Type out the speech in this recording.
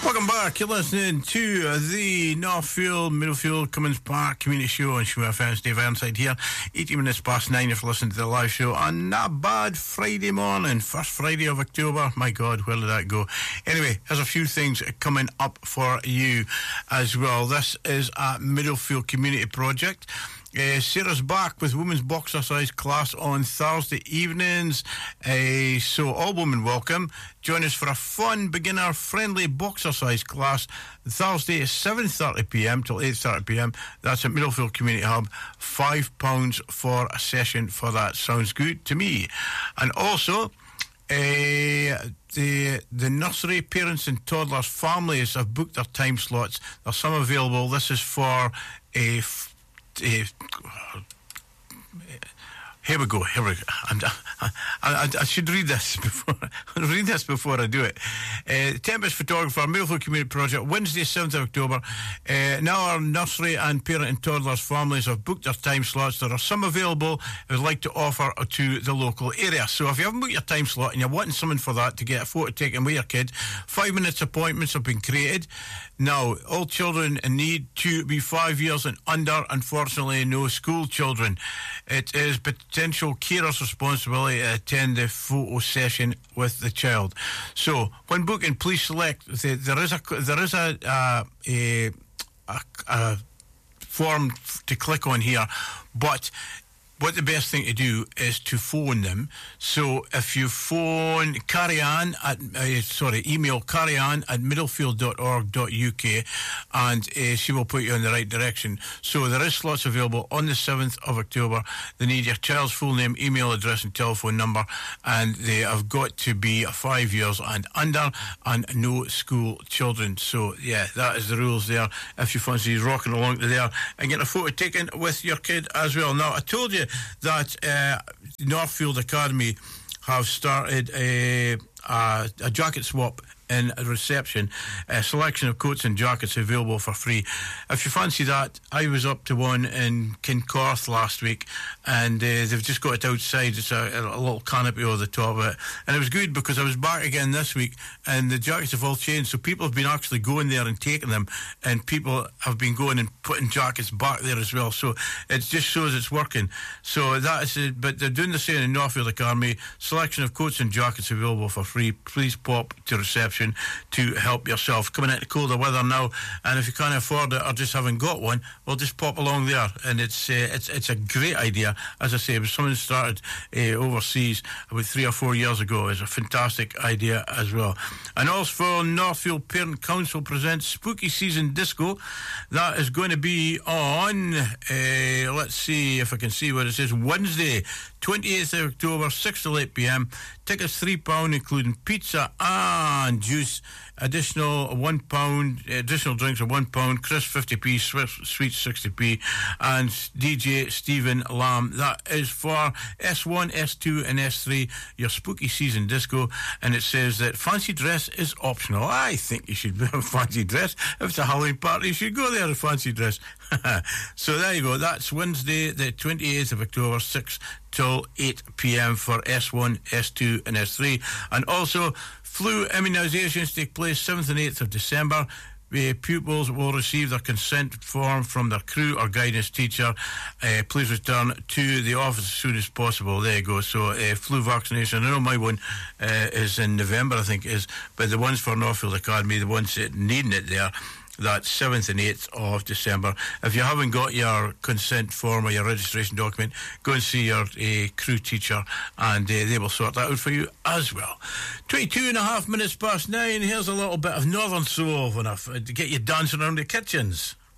Welcome back. You're listening to the Northfield, Middlefield, Cummins Park Community Show on Show FM. Dave Ironside here. 18 minutes past 9 if you're listening to the live show on that bad Friday morning, first Friday of October. My God, where did that go? Anyway, there's a few things coming up for you as well. This is a Middlefield Community Project. Sarah's back with women's boxercise class on Thursday evenings. So all women welcome. Join us for a fun, beginner-friendly boxercise class Thursday at 7:30pm till 8:30pm. That's at Middlefield Community Hub. £5 for a session for that. Sounds good to me. And also, the nursery parents and toddlers families have booked their time slots. There's some available. This is for a Here we go. I should read this before I do it. Tempest Photographer, Middlefield Community Project, Wednesday, 7th of October. Now our nursery and parent and toddlers families have booked their time slots. There are some available I would like to offer to the local area. So if you haven't booked your time slot and you're wanting someone for that to get a photo taken with your kid, 5 minutes appointments have been created. Now, all children need to be 5 years and under. Unfortunately, no school children. It is potential carer's responsibility to attend the photo session with the child. So, when booking, please select. There is a form to click on here, but what the best thing to do is to phone them. So if you phone email Carrie-Ann at middlefield.org.uk and she will put you in the right direction. So there is slots available on the 7th of October. They need your child's full name, email address and telephone number, and they have got to be 5 years and under and no school children. So yeah, that is the rules there. If you fancy rocking along to there and getting a photo taken with your kid as well. Now, I told you that Northfield Academy have started a jacket swap in a reception. A selection of coats and jackets available for free. If you fancy that, I was up to one in Kincorth last week, and they've just got it outside. It's a little canopy over the top of it, and it was good because I was back again this week, and the jackets have all changed. So people have been actually going there and taking them, and people have been going and putting jackets back there as well. So it just shows it's working. So that is it. But they're doing the same in Northfield Academy. Selection of coats and jackets available for free. Please pop to reception to help yourself. Coming into colder weather now, and if you can't afford it or just haven't got one, well, just pop along there. And it's a great idea. As I say, it was something that started overseas about 3 or 4 years ago. It's a fantastic idea as well. And also, Northfield Parent Council presents Spooky Season Disco. That is going to be on let's see if I can see what it says, Wednesday 28th of October, 6 till 8pm. Tickets £3, including pizza and juice. Additional £1. Additional drinks are £1. Chris 50p, sweets 60p, and DJ Stephen Lamb. That is for S1, S2, and S3. Your spooky season disco, and it says that fancy dress is optional. I think you should wear a fancy dress. If it's a Halloween party, you should go there in a fancy dress. So there you go. That's Wednesday, the 28th of October, 6 till 8pm for S1, S2, and S3, and also. Flu immunisations take place 7th and 8th of December. Pupils will receive their consent form from their crew or guidance teacher. Please return to the office as soon as possible. There you go. So flu vaccination. I know my one is in November, I think it is, but the ones for Northfield Academy, the ones that needing it there, that's 7th and 8th of December. If you haven't got your consent form or your registration document, go and see your crew teacher, and they will sort that out for you as well. 22 and a half minutes past 9. Here's a little bit of Northern Soul to get you dancing around the kitchens.